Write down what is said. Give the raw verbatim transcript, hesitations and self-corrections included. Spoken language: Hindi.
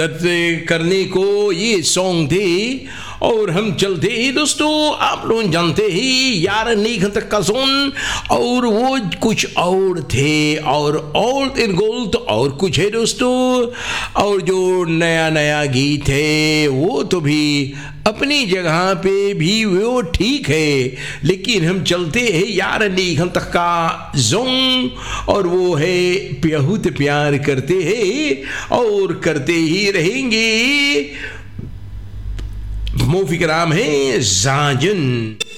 करने को ये सॉन्ग थे और हम चलते ही दोस्तों, आप लोग जानते ही यार नीक तक का जोन, और वो कुछ और थे और और इन गोल तो और कुछ है दोस्तों। और जो नया नया गीत है वो तो भी अपनी जगह पे भी वो ठीक है, लेकिन हम चलते हैं यार नीक तक का जोन, और वो है बहुत प्यार करते हैं और करते ही रहेंगे। मूवी का नाम है जाजन।